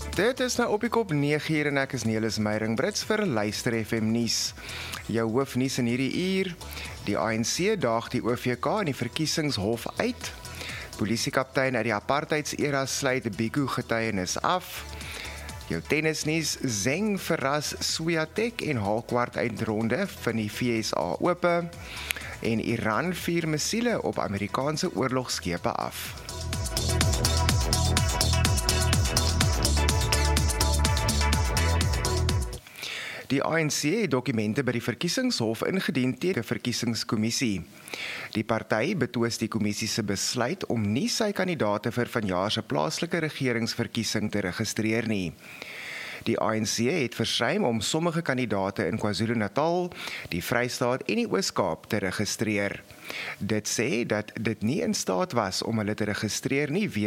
Dit is nou op die kop 9 uur en ek is Nelis Meiring Brits vir Luister FM Nuus. Jou hoofnuus in hierdie uur: die ANC daag die OVK in die verkiesingshof uit. Polisiekaptein uit die apartheidsera sluit Biko getuienis af. Jou tennisnuus: Zeng verras Swiatek en haal kwart eindronde van die FSA ope. En Iran vuur missiele op Amerikaanse oorlogskepe af. Die ANC het dokumente by die verkiesingshof ingedien teen die verkiesingskommissie. Die party betwis die kommissie se besluit om nie sy kandidaate vir vanjaar se plaaslike regeringsverkiesing te registreer nie. Die ANC het versuim om sommige kandidaate in KwaZulu-Natal, die Vrystaat en die Oos-Kaap te registreer. Dit sê dat dit nie in staat was om hulle te registreer nie